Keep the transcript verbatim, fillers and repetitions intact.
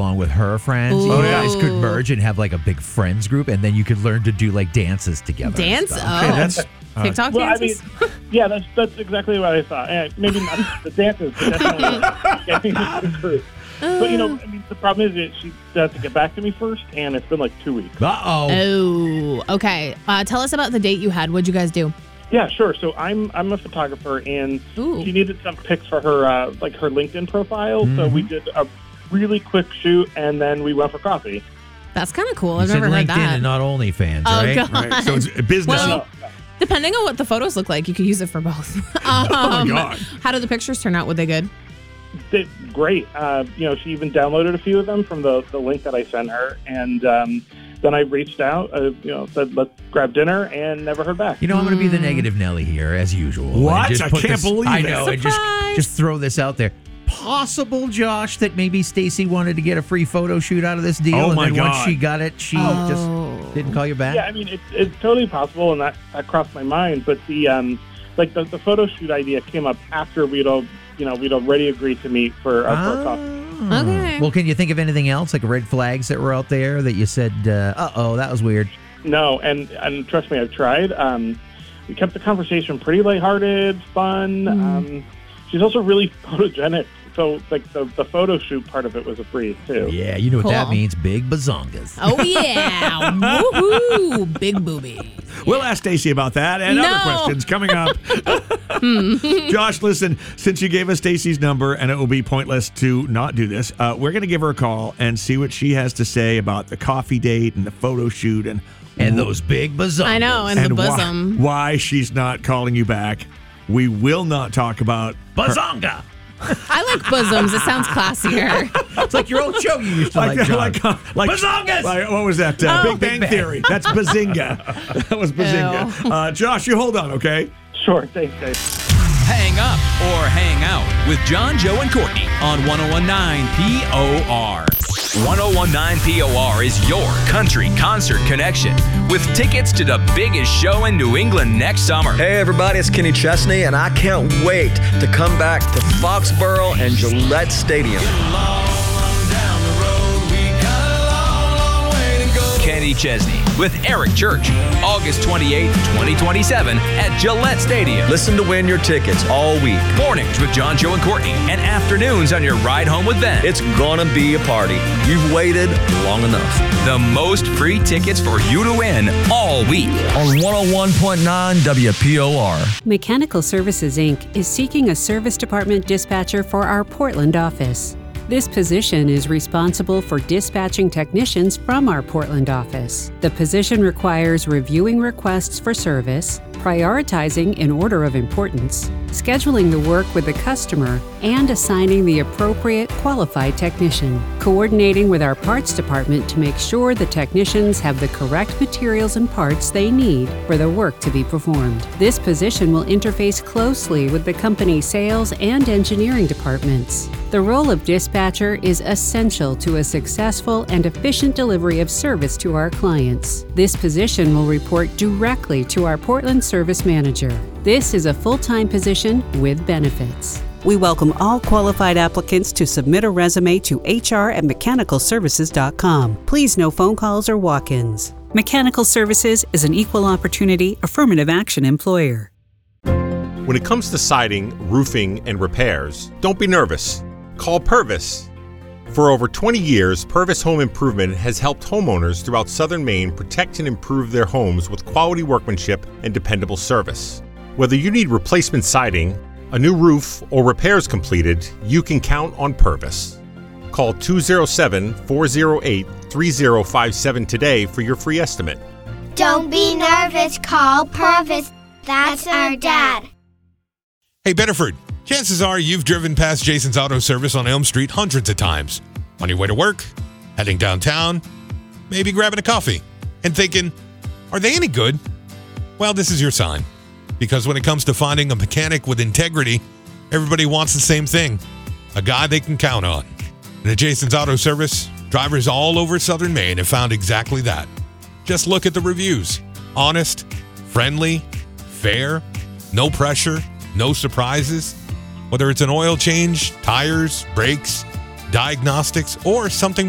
along with her friends. Ooh. You guys could merge and have like a big friends group, and then you could learn to do like dances together. Dance? Oh. Okay, that's uh, TikTok Well, I dances? mean, yeah, that's that's exactly what I thought. And maybe not the dances, but definitely getting the group. But, you know, I mean, the problem is that she has to get back to me first, and it's been like two weeks. Uh-oh. Oh, okay. Uh, tell us about the date you had. What'd you guys do? Yeah, sure. So I'm I'm a photographer, and Ooh. she needed some pics for her uh, like her LinkedIn profile. So we did a really quick shoot, and then we went for coffee. That's kind of cool. You I've said never heard LinkedIn that. and not OnlyFans, Oh, right? God. right. So it's business. Well, depending on what the photos look like, you could use it for both. um, oh my God. How did the pictures turn out? Were they good? Did great. Uh, you know, she even downloaded a few of them from the, the link that I sent her, and um, then I reached out. Uh, you know, said let's grab dinner, and never heard back. You know, I'm going to be the negative Nelly here, as usual. and What? just I put can't this- believe I it. know. And just, Surprise. just throw this out there. Possible, Josh, that maybe Stacy wanted to get a free photo shoot out of this deal, Oh, and my then once God. she got it, she Oh. just didn't call you back? Yeah, I mean, it's it's totally possible, and that, that crossed my mind. But the um, like the, the photo shoot idea came up after we'd all, you know, we'd already agreed to meet for, uh, for a coffee. Ah. Okay. Well, can you think of anything else, like red flags that were out there that you said, uh, uh-oh, that was weird? No, and and trust me, I've tried. Um, we kept the conversation pretty lighthearted, fun. Um, she's also really photogenic, so like the, the photo shoot part of it was a breeze too. Yeah, you know what that Cool. means. Big bazongas. Oh, yeah. Woohoo. Big boobies. We'll ask Stacy about that and No. other questions coming up. Josh, listen, since you gave us Stacy's number, and it will be pointless to not do this, uh, we're going to give her a call and see what she has to say about the coffee date and the photo shoot and And those big bazongas. I know, and, the and why, bosom. why she's not calling you back. We will not talk about Bazonga. I like bosoms. It sounds classier. It's like your old show you used to like, like, John. like, uh, like, Bazongas! like- what was that? Uh, Oh. Big Bang Big Bang. Theory. That's Bazinga. That was Bazinga. Ew. Uh, Josh, you hold on, okay? Sure, thanks, guys. Hang up or hang out with John, Joe, and Courtney on ten nineteen P O R. ten nineteen P O R is your country concert connection with tickets to the biggest show in New England next summer. Hey everybody, it's Kenny Chesney, and I can't wait to come back to Foxborough and Gillette Stadium. Kenny Chesney with Eric Church, August twenty-eighth, twenty twenty-seven at Gillette Stadium. Listen to win your tickets all week. Mornings with John, Joe, and Courtney, and afternoons on your ride home with them. It's gonna be a party. You've waited long enough. The most free tickets for you to win all week. On one oh one point nine W P O R. Mechanical Services, Incorporated is seeking a service department dispatcher for our Portland office. This position is responsible for dispatching technicians from our Portland office. The position requires reviewing requests for service, prioritizing in order of importance, scheduling the work with the customer, and assigning the appropriate qualified technician, coordinating with our parts department to make sure the technicians have the correct materials and parts they need for the work to be performed. This position will interface closely with the company's sales and engineering departments. The role of dispatcher is essential to a successful and efficient delivery of service to our clients. This position will report directly to our Portland Service Manager. This is a full-time position with benefits. We welcome all qualified applicants to submit a resume to H R at mechanical services dot com. Please no phone calls or walk-ins. Mechanical Services is an equal opportunity affirmative action employer. When it comes to siding, roofing, and repairs, don't be nervous. Call Purvis. For over twenty years, Purvis Home Improvement has helped homeowners throughout southern Maine protect and improve their homes with quality workmanship and dependable service. Whether you need replacement siding, a new roof, or repairs completed, you can count on Purvis. Call two oh seven, four oh eight, three oh five seven today for your free estimate. Don't be nervous, call Purvis. That's our dad. Hey, Bedford, chances are you've driven past Jason's Auto Service on Elm Street hundreds of times. On your way to work, heading downtown, maybe grabbing a coffee, and thinking, are they any good? Well, this is your sign. Because when it comes to finding a mechanic with integrity, everybody wants the same thing. A guy they can count on. And at Jason's Auto Service, drivers all over southern Maine have found exactly that. Just look at the reviews. Honest, friendly, fair, no pressure, no surprises. Whether it's an oil change, tires, brakes, diagnostics, or something